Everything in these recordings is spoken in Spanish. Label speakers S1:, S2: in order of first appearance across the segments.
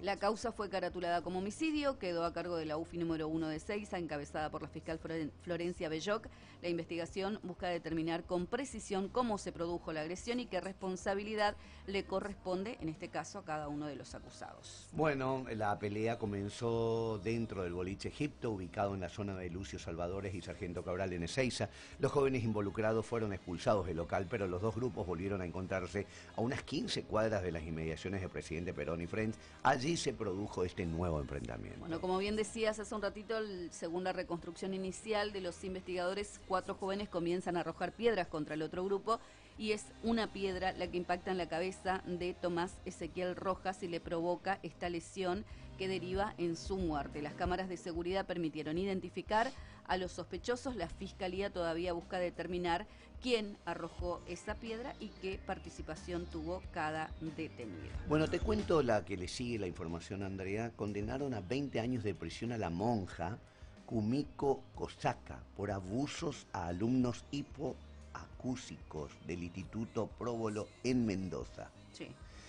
S1: La causa fue caratulada como homicidio, quedó a cargo de la UFI número 1 de Seiza, encabezada por la fiscal Florencia Belloc. La investigación busca determinar con precisión cómo se produjo la agresión y qué responsabilidad le corresponde, en este caso, a cada uno de los acusados.
S2: Bueno, la pelea comenzó dentro del boliche Egipto, ubicado en la zona de Lucio Salvadores y Sargento Cabral en Ezeiza. Los jóvenes involucrados fueron expulsados del local, pero los dos grupos volvieron a encontrarse a unas 15 cuadras de las inmediaciones de Presidente Perón y Friends. Allí se produjo este nuevo enfrentamiento.
S1: Bueno, como bien decías hace un ratito, según la reconstrucción inicial de los investigadores, 4 jóvenes comienzan a arrojar piedras contra el otro grupo y es una piedra la que impacta en la cabeza de Tomás Ezequiel Rojas y le provoca esta lesión que deriva en su muerte. Las cámaras de seguridad permitieron identificar a los sospechosos. La Fiscalía todavía busca determinar quién arrojó esa piedra y qué participación tuvo cada detenido.
S2: Bueno, te cuento la que le sigue la información, Andrea. Condenaron a 20 años de prisión a la monja Kumiko Kosaka por abusos a alumnos hipoacúsicos del Instituto Próbolo en Mendoza.
S1: Sí.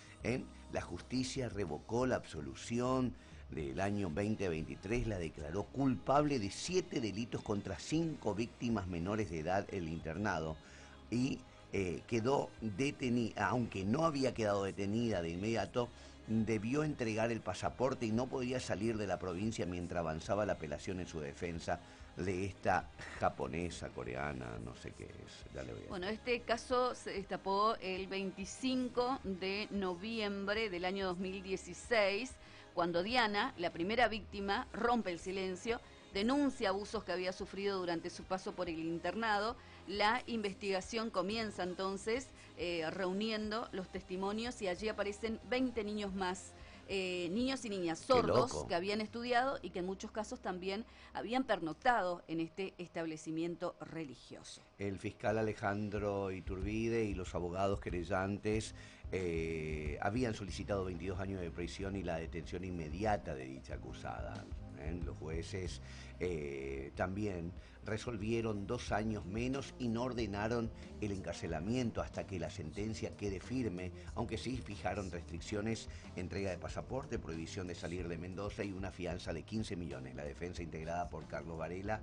S2: La justicia revocó la absolución del año 2023, la declaró culpable de 7 delitos contra 5 víctimas menores de edad en el internado y quedó detenida, aunque no había quedado detenida de inmediato, debió entregar el pasaporte y no podía salir de la provincia mientras avanzaba la apelación en su defensa de esta japonesa, coreana, no sé qué es. Dale, voy a...
S1: Bueno, este caso se destapó el 25 de noviembre del año 2016, cuando Diana, la primera víctima, rompe el silencio, denuncia abusos que había sufrido durante su paso por el internado. La investigación comienza entonces reuniendo los testimonios y allí aparecen 20 niños más, niños y niñas sordos que habían estudiado y que en muchos casos también habían pernoctado en este establecimiento religioso.
S2: El fiscal Alejandro Iturbide y los abogados querellantes habían solicitado 22 años de prisión y la detención inmediata de dicha acusada. Los jueces también resolvieron 2 años menos y no ordenaron el encarcelamiento hasta que la sentencia quede firme, aunque sí fijaron restricciones, entrega de pasaporte, prohibición de salir de Mendoza y una fianza de 15 millones. La defensa, integrada por Carlos Varela,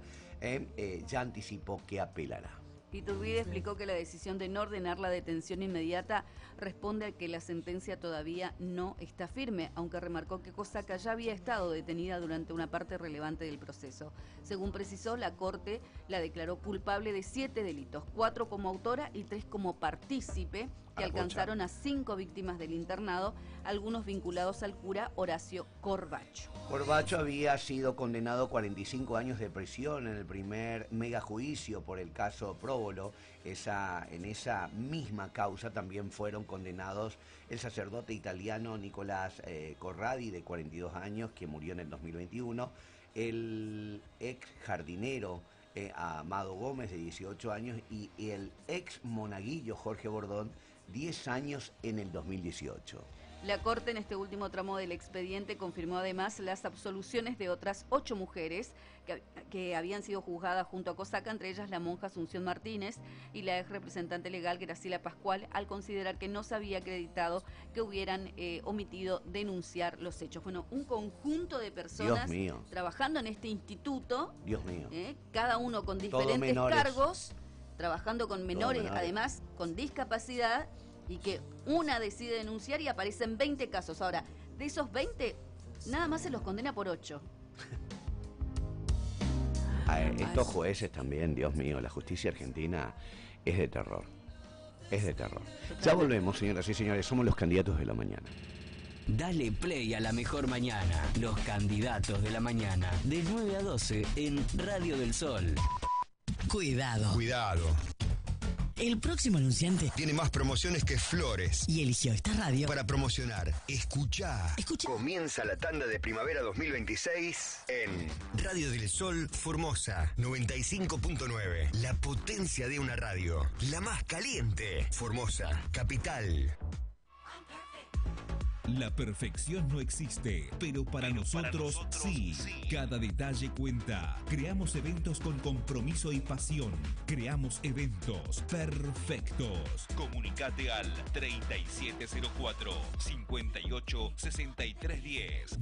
S2: ya anticipó que apelará.
S1: Iturbide explicó que la decisión de no ordenar la detención inmediata responde a que la sentencia todavía no está firme, aunque remarcó que Kosaka ya había estado detenida durante una parte relevante del proceso. Según precisó, la Corte la declaró culpable de 7 delitos, 4 como autora y 3 como partícipe, que alcanzaron a 5 víctimas del internado, algunos vinculados al cura Horacio Corbacho.
S2: Corbacho había sido condenado a 45 años de prisión en el primer megajuicio por el caso Próbolo. En esa misma causa también fueron condenados el sacerdote italiano Nicolás Corradi, de 42 años, que murió en el 2021, el ex jardinero Amado Gómez, de 18 años, y el ex monaguillo Jorge Bordón, 10 años en el 2018.
S1: La Corte en este último tramo del expediente confirmó además las absoluciones de otras 8 mujeres que habían sido juzgadas junto a Kosaka, entre ellas la monja Asunción Martínez y la ex representante legal Graciela Pascual, al considerar que no se había acreditado que hubieran omitido denunciar los hechos. Bueno, un conjunto de personas trabajando en este instituto,
S2: Dios mío,
S1: cada uno con diferentes cargos, trabajando con menores, además con discapacidad, y que una decide denunciar y aparecen 20 casos. Ahora, de esos 20, nada más se los condena por 8.
S2: Estos jueces también, Dios mío, la justicia argentina es de terror. Es de terror. Totalmente. Ya volvemos, señoras y señores, somos los candidatos de la mañana.
S3: Dale play a La Mejor Mañana, los candidatos de la mañana, de 9 a 12 en Radio del Sol.
S4: Cuidado.
S5: El próximo anunciante
S4: tiene más promociones que flores
S5: y eligió esta radio
S4: para promocionar. Escucha. Comienza la tanda de primavera 2026 en Radio del Sol Formosa 95.9. La potencia de una radio. La más caliente. Formosa, capital.
S6: La perfección no existe, pero para nosotros sí. Cada detalle cuenta. Creamos eventos con compromiso y pasión. Creamos eventos perfectos. Comunicate al 3704-586310.